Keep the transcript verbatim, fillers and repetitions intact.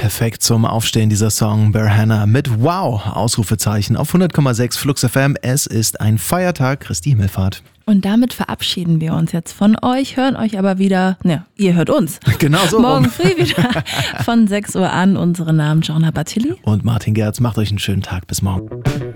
perfekt zum Aufstehen, dieser Song Berhana mit Wow, Ausrufezeichen auf hundert Komma sechs Flux F M. Es ist ein Feiertag, Christi Himmelfahrt. Und damit verabschieden wir uns jetzt von euch, hören euch aber wieder, ne, ihr hört uns. Genau so. Morgen rum. früh wieder von sechs Uhr an. Unsere Namen Joanna Battilli und Martin Gerz. Macht euch einen schönen Tag. Bis morgen.